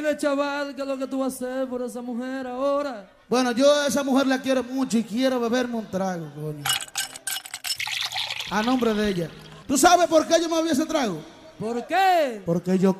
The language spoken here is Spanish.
Chaval, ¿qué es lo que tú vas a hacer por esa mujer ahora? Bueno, yo a esa mujer la quiero mucho y quiero beberme un trago, coño. A nombre de ella. ¿Tú sabes por qué yo me bebí ese trago? ¿Por qué? Porque yo